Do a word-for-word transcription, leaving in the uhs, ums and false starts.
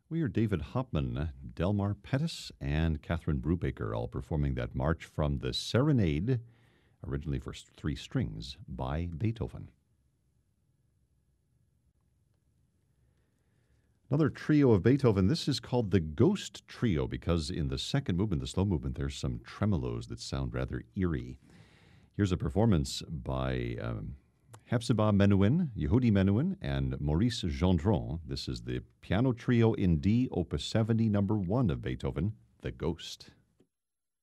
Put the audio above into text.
We are David Hopman, Delmar Pettis, and Catherine Brubaker, all performing that march from the Serenade, originally for three strings, by Beethoven. Another trio of Beethoven. This is called the Ghost Trio because in the second movement, the slow movement, there's some tremolos that sound rather eerie. Here's a performance by um, Hepzibah Menuhin, Yehudi Menuhin, and Maurice Gendron. This is the piano trio in D, opus seventy, number one of Beethoven, The Ghost.